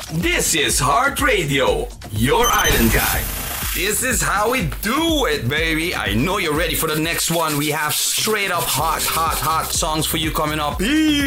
This is Heart Radio, your island guy. This is how we do it, baby. I know you're ready for the next one. We have straight up hot songs for you coming up.